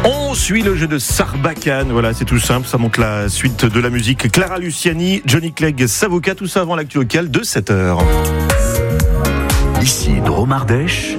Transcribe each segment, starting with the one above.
On suit le jeu de Sarbacane, voilà, c'est tout simple, ça montre la suite de la musique. Clara Luciani, Johnny Clegg, Savoca, tout ça avant l'actu locale de 7h. Ici Dromardèche.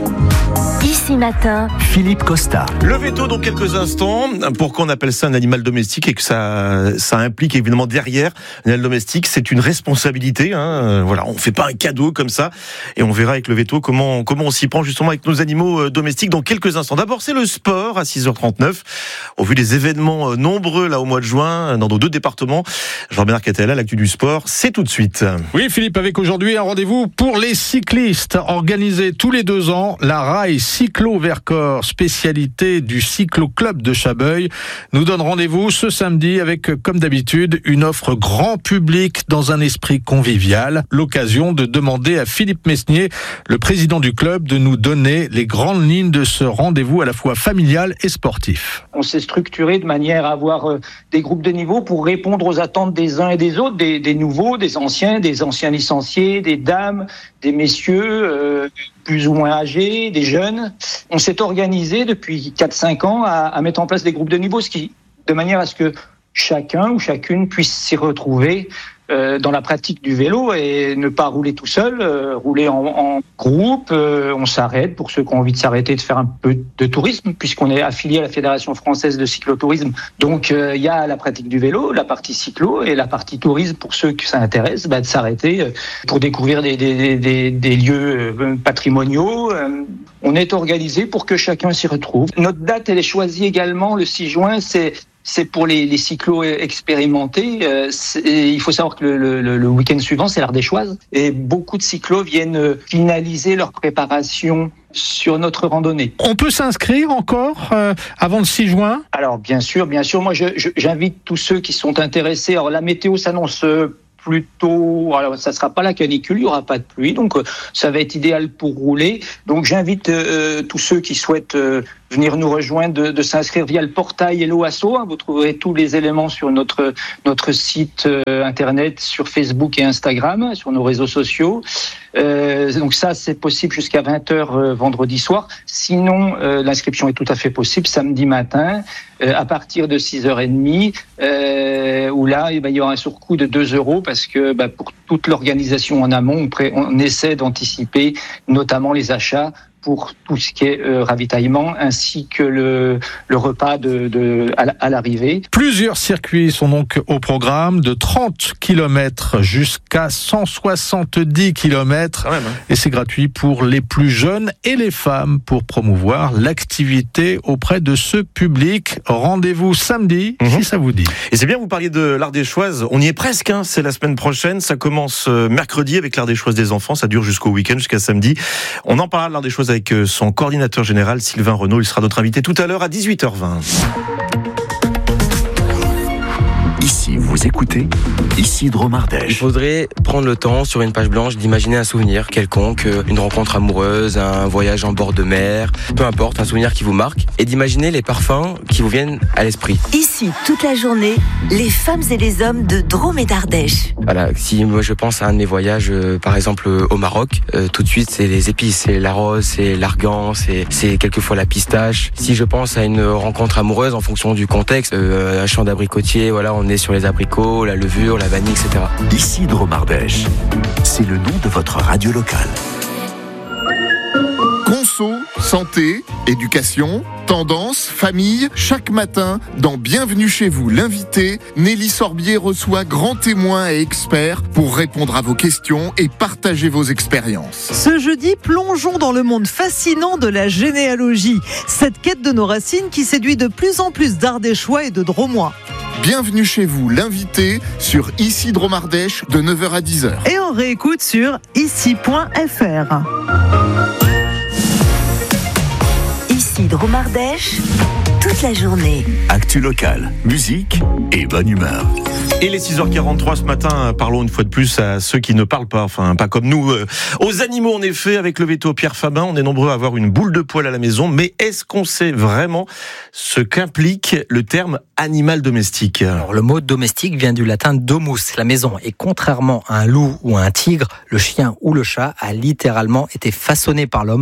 Ici matin, Philippe Costa. Le veto dans quelques instants. Pourquoi on appelle ça un animal domestique et que ça implique évidemment derrière un animal domestique, c'est une responsabilité. Voilà, on fait pas un cadeau comme ça. Et on verra avec le veto comment on s'y prend justement avec nos animaux domestiques dans quelques instants. D'abord, c'est le sport à 6h39. Au vu des événements nombreux là au mois de juin dans nos deux départements, Jean-Bernard Catella, l'actu du sport, c'est tout de suite. Oui, Philippe, avec aujourd'hui un rendez-vous pour les cyclistes organisé tous les 2 ans, la Rail Cyclo-Vercors, spécialité du Cyclo-Club de Chabeuil, nous donne rendez-vous ce samedi avec, comme d'habitude, une offre grand public dans un esprit convivial. L'occasion de demander à Philippe Mesnier, le président du club, de nous donner les grandes lignes de ce rendez-vous à la fois familial et sportif. On s'est structuré de manière à avoir des groupes de niveau pour répondre aux attentes des uns et des autres, des nouveaux, des anciens licenciés, des dames, des messieurs plus ou moins âgés, des jeunes. On s'est organisé depuis 4-5 ans à mettre en place des groupes de niveau, de manière à ce que chacun ou chacune puisse s'y retrouver dans la pratique du vélo et ne pas rouler tout seul, rouler en groupe. On s'arrête pour ceux qui ont envie de s'arrêter, de faire un peu de tourisme, puisqu'on est affilié à la Fédération française de cyclotourisme. Donc il y a la pratique du vélo, la partie cyclo et la partie tourisme pour ceux que ça intéresse, de s'arrêter pour découvrir des lieux patrimoniaux. On est organisé pour que chacun s'y retrouve. Notre date, elle est choisie également le 6 juin, c'est pour les cyclos expérimentés. Il faut savoir que le week-end suivant, c'est l'Ardéchoise. Et beaucoup de cyclos viennent finaliser leur préparation sur notre randonnée. On peut s'inscrire encore avant le 6 juin ? Alors, bien sûr. Moi, j'invite tous ceux qui sont intéressés. Alors, la météo s'annonce plutôt, alors ça sera pas la canicule, il y aura pas de pluie, donc ça va être idéal pour rouler. Donc j'invite tous ceux qui souhaitent venir nous rejoindre de s'inscrire via le portail Hello Asso. Vous trouverez tous les éléments sur notre site internet, sur Facebook et Instagram, sur nos réseaux sociaux. Donc ça, c'est possible jusqu'à 20h vendredi soir. Sinon, l'inscription est tout à fait possible samedi matin à partir de 6h30, où là, il y aura un surcoût de 2 € parce que pour toute l'organisation en amont, on essaie d'anticiper notamment les achats pour tout ce qui est ravitaillement, ainsi que le repas à l'arrivée. Plusieurs circuits sont donc au programme, de 30 km jusqu'à 170 km. Et c'est gratuit pour les plus jeunes et les femmes pour promouvoir l'activité auprès de ce public. Rendez-vous samedi, si ça vous dit. Et c'est bien, vous parliez de l'Ardéchoise. On y est presque, c'est la semaine prochaine. Ça commence mercredi avec l'Ardéchoise des enfants. Ça dure jusqu'au week-end, jusqu'à samedi. On en parlera de l'Ardéchoise avec son coordinateur général, Sylvain Renaud. Il sera notre invité tout à l'heure à 18h20. Ici, vous écoutez Ici Dromardèche. Il faudrait prendre le temps sur une page blanche d'imaginer un souvenir quelconque, une rencontre amoureuse, un voyage en bord de mer, peu importe, un souvenir qui vous marque, et d'imaginer les parfums qui vous viennent à l'esprit. Ici, toute la journée, les femmes et les hommes de Drôme et d'Ardèche. Voilà, si moi je pense à un de mes voyages, par exemple au Maroc, tout de suite c'est les épices, c'est la rose, c'est l'argan, c'est quelquefois la pistache. Si je pense à une rencontre amoureuse en fonction du contexte, un champ d'abricotier, voilà, on est sur les abricots, la levure, la vanille, etc. Ici Dromardèche, c'est le nom de votre radio locale. Conso, santé, éducation, tendance, famille, chaque matin, dans Bienvenue chez vous, l'invité, Nelly Sorbier reçoit grands témoins et experts pour répondre à vos questions et partager vos expériences. Ce jeudi, plongeons dans le monde fascinant de la généalogie. Cette quête de nos racines qui séduit de plus en plus d'Ardéchois et de Dromois. Bienvenue chez vous, l'invité, sur Ici Dromardèche de 9h à 10h. Et on réécoute sur ici.fr. Ici Dromardèche, toute la journée. Actu locale, musique et bonne humeur. Et les 6h43 ce matin, parlons une fois de plus à ceux qui ne parlent pas, enfin pas comme nous, aux animaux en effet. Avec le veto Pierre Fabin, on est nombreux à avoir une boule de poil à la maison, mais est-ce qu'on sait vraiment ce qu'implique le terme animal domestique ? Alors, le mot domestique vient du latin domus, la maison, et contrairement à un loup ou à un tigre, le chien ou le chat a littéralement été façonné par l'homme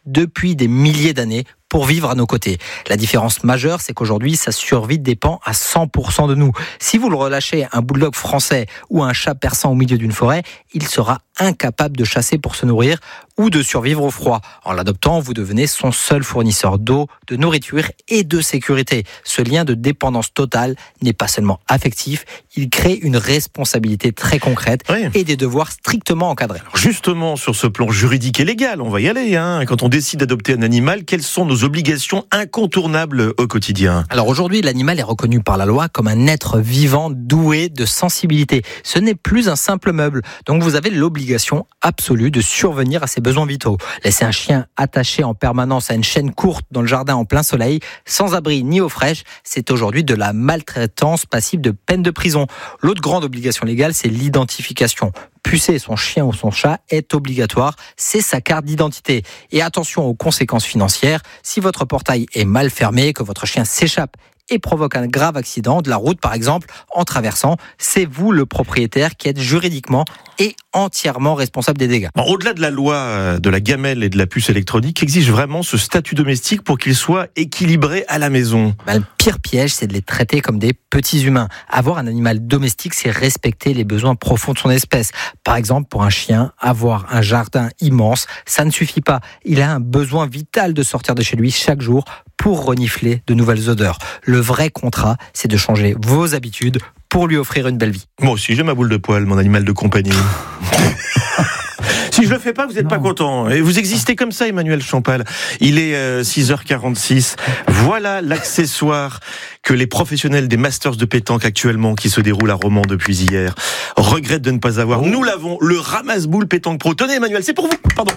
depuis des milliers d'années pour vivre à nos côtés. La différence majeure, c'est qu'aujourd'hui, sa survie dépend à 100% de nous. Si vous le relâchez un bulldog français ou un chat persan au milieu d'une forêt, il sera incapable de chasser pour se nourrir ou de survivre au froid. En l'adoptant, vous devenez son seul fournisseur d'eau, de nourriture et de sécurité. Ce lien de dépendance totale n'est pas seulement affectif, il crée une responsabilité très concrète et des devoirs strictement encadrés. Alors justement, sur ce plan juridique et légal, on va y aller. Quand on décide d'adopter un animal, quelles sont nos obligations incontournables au quotidien? Alors aujourd'hui, l'animal est reconnu par la loi comme un être vivant doué de sensibilité. Ce n'est plus un simple meuble, donc vous avez l'obligation absolue de survenir à ses besoins vitaux. Laisser un chien attaché en permanence à une chaîne courte dans le jardin en plein soleil, sans abri ni eau fraîche, c'est aujourd'hui de la maltraitance passible de peine de prison. L'autre grande obligation légale, c'est l'identification. Pucer son chien ou son chat est obligatoire, c'est sa carte d'identité. Et attention aux conséquences financières, si votre portail est mal fermé, que votre chien s'échappe et provoque un grave accident de la route par exemple, en traversant, c'est vous le propriétaire qui êtes juridiquement et entièrement responsable des dégâts. Bon, au-delà de la loi de la gamelle et de la puce électronique, exige vraiment ce statut domestique pour qu'il soit équilibré à la maison? Le pire piège, c'est de les traiter comme des petits humains. Avoir un animal domestique, c'est respecter les besoins profonds de son espèce. Par exemple, pour un chien, avoir un jardin immense, ça ne suffit pas. Il a un besoin vital de sortir de chez lui chaque jour pour renifler de nouvelles odeurs. Le vrai contrat, c'est de changer vos habitudes pour lui offrir une belle vie. Moi aussi, j'ai ma boule de poil, mon animal de compagnie. Si je le fais pas, vous n'êtes pas content. Et vous existez comme ça, Emmanuel Champal. Il est 6h46. Voilà l'accessoire que les professionnels des Masters de pétanque actuellement, qui se déroulent à Romans depuis hier, regrettent de ne pas avoir. Nous l'avons, le ramasse-boule pétanque pro. Tenez, Emmanuel, c'est pour vous. Pardon.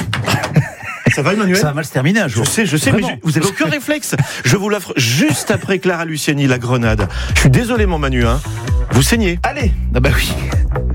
Ça va, Emmanuel? Ça va mal se terminer un jour. Je sais, mais vous avez aucun réflexe. Je vous l'offre juste après Clara Luciani, la Grenade. Je suis désolé, mon Manu, Vous saignez. Allez. Ah bah oui.